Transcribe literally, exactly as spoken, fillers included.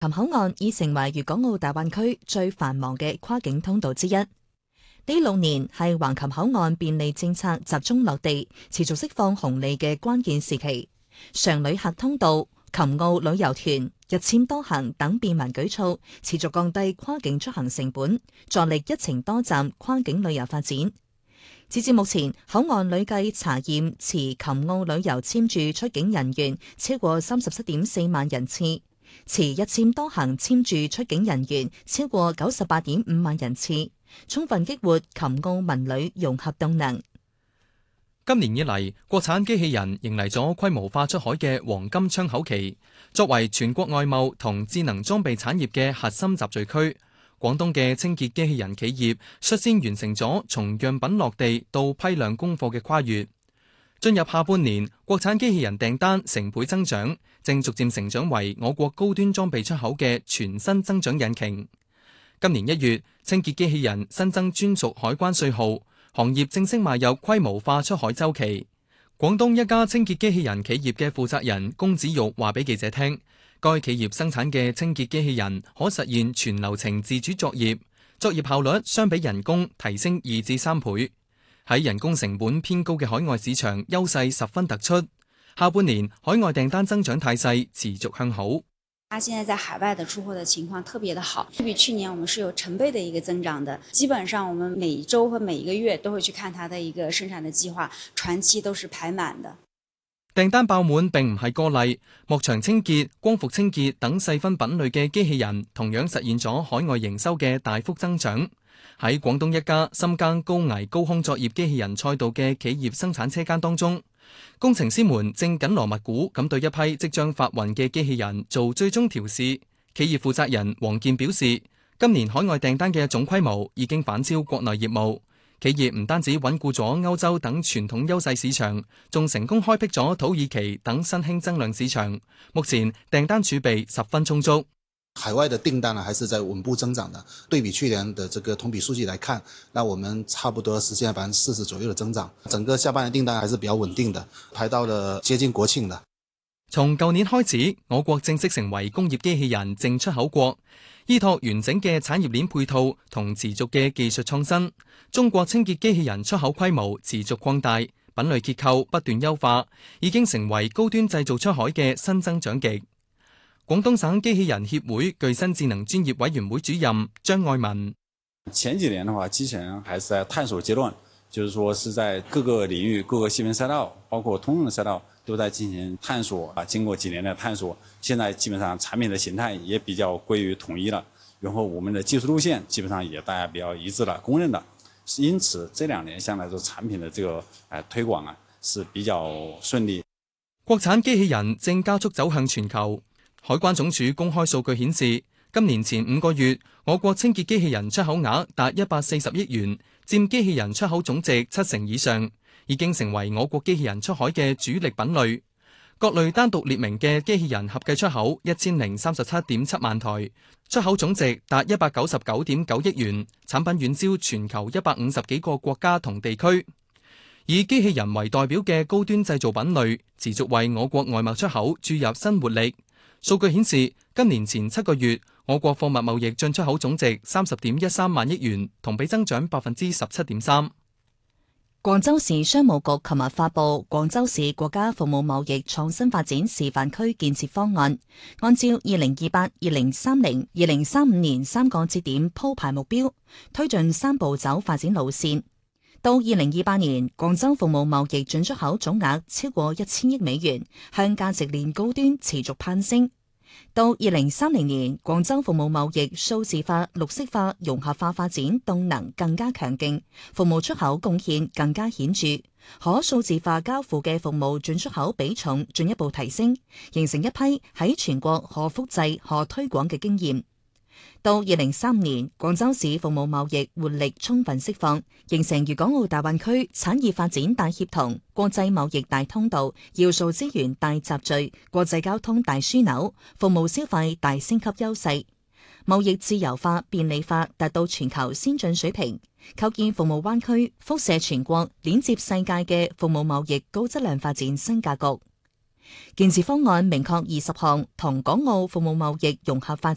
琴口岸已成為粵港澳大灣區最繁忙嘅跨境通道之一。呢六年係橫琴口岸便利政策集中落地、持續釋放紅利嘅關鍵時期。常旅客通道、琴澳旅遊團、日簽多行等便民舉措，持續降低跨境出行成本，助力一程多站跨境旅遊發展。截至目前，口岸累計查驗持琴澳旅遊簽注出境人員超過三十七點四萬人次，持日簽多行簽注出境人員超過九十八點五萬人次，充分激活琴澳文旅融合動能。 今年以嚟，國產機器人迎嚟咗規模化出海嘅黃金窗口期。作為全國外貿同智能裝備產業嘅核心集聚區，廣東嘅清潔機器人企業率先完成咗從樣品落地到批量供貨嘅跨越。進入下半年，國產機器人訂單成倍增長，正逐漸成長為我國高端裝備出口嘅全新增長引擎。今年一月，清潔機器人新增專屬海關稅號，行業正式邁入規模化出海周期。廣東一家清潔機器人企業嘅負責人龔子玉話俾記者聽，該企業生產嘅清潔機器人可實現全流程自主作業，作業效率相比人工提升二至三倍。喺人工成本偏高嘅海外市場優勢十分突出。下半年海外訂單增長態勢持續向好。 它現在在海外的出貨的情況特別的好，比去年我們是有成倍的一個增長的。基本上我們每一周和每一個月都會去看它的一個生產的計劃，船期都是排滿的。 訂單爆滿並唔係個例，幕牆清潔、光伏清潔等細分品類嘅機器人同樣實現咗海外營收嘅大幅增長。喺廣東一家深耕高危高空作業機器人賽道嘅企業生產車間當中，工程師們正緊鑼密鼓咁對一批即將發運嘅機器人做最終調試。企業負責人黃健表示，今年海外訂單嘅總規模已經反超國內業務。企業唔單止穩固咗歐洲等傳統優勢市場，仲成功開闢咗土耳其等新興增量市場。目前訂單儲備十分充足。 海外的訂單呢，還是在穩步增長的。對比去年的這個同比數據來看，那我們差不多實現百分之四十左右的增長。整個下半年訂單還是比較穩定的，排到了接近國慶的。 從舊年開始，我國正式成為工業機器人淨出口國。依託完整嘅產業鏈配套同持續嘅技術創新，中國清潔機器人出口規模持續擴大，品類結構不斷優化，已經成為高端製造出海嘅新增長極。廣東省機器人協會具新智能專業委員會主任張愛文： 前幾年的話，機器人還是在探索階段，就是說是在各個領域、各個細分賽道，包括通用的賽道，都在進行探索啊。經過幾年的探索，現在基本上產品的形態也比較歸於統一了，然後我們的技術路線基本上也大家比較一致了、公認的。因此這兩年相對來說產品的這個誒推廣啊是比較順利。 國產機器人正加速走向全球。海關總署公開數據顯示，今年前五個月，我國清潔機器人出口額達一百四十億元，佔機器人出口總值七成以上，已經成為我國機器人出海嘅主力品類。各類單獨列明嘅機器人合計出口一千零三十七點七萬台，出口總值達一百九十九點九億元，產品遠銷全球一百五十幾個國家同地區。以機器人為代表嘅高端製造品類，持續為我國外貿出口注入新活力。數據顯示，今年前七個月，我國貨物貿易進出口總值三十點一三萬億元，同比增長百分之十七點三。 廣州市商務局琴日發布《廣州市國家服務貿易創新發展示範區建設方案》，按照二零二八、二零三零、二零三五年三個節點鋪排目標，推進三步走發展路線。到二零二八年，廣州服務貿易進出口總額超過一千億美元，向價值鏈高端持續攀升。到二零三零年，廣州服務貿易數字化、綠色化、融合化發展動能更加強勁，服務出口貢獻更加顯著，可數字化交付嘅服務進出口比重進一步提升，形成一批喺全國可複製、可推廣嘅經驗。到二零三五年，廣州市服務貿易活力充分釋放，形成粵港澳大灣區產業發展大協同、國際貿易大通道、要素資源大集聚、國際交通大樞紐、服務消費大升級優勢，貿易自由化便利化達到全球先進水平，構建服務灣區輻射全國、鏈接世界嘅服務貿易高質量發展新格局。建設方案明確二十項同港澳服務貿易融合發